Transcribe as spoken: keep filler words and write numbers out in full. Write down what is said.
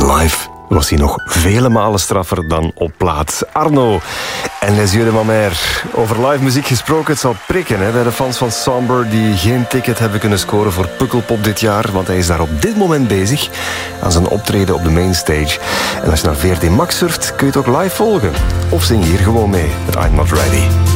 live was hij nog vele malen straffer dan op plaat. Arno en Les Yeux de ma Mère. Over live muziek gesproken, het zal prikken hè, bij de fans van Somber die geen ticket hebben kunnen scoren voor Pukkelpop dit jaar, want hij is daar op dit moment bezig aan zijn optreden op de mainstage. En als je naar V R D Max surft, kun je het ook live volgen. Of zing hier gewoon mee met I'm Not Ready.